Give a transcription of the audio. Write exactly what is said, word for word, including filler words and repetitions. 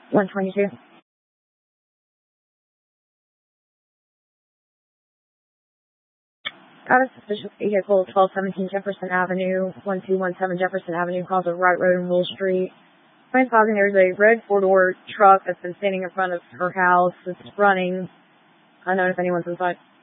one twenty-two. Got a suspicious vehicle, twelve seventeen Jefferson Avenue, one two one seven Jefferson Avenue, calls of Wright Road and Wool Street. Transpiring there's a red four-door truck that's been standing in front of her house. It's running. Unknown if anyone's inside.